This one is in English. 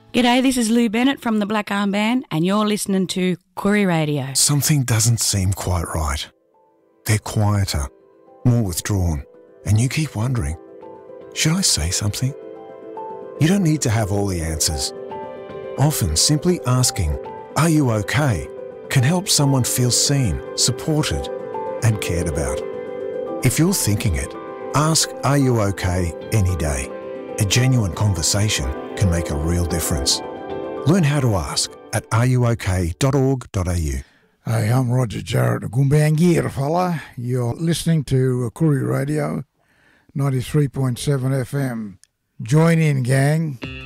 G'day, this is Lou Bennett from the Black Arm Band and you're listening to Koori Radio. Something doesn't seem quite right. They're quieter, more withdrawn, and you keep wondering, should I say something? You don't need to have all the answers. Often simply asking, "Are you okay?" can help someone feel seen, supported, and cared about. If you're thinking it, ask, "Are you okay?" any day. A genuine conversation can make a real difference. Learn how to ask at areyouok.org.au. Hey, I'm Roger Jarrett, Goombangir fella. You're listening to Koori Radio, 93.7 FM. Join in, gang.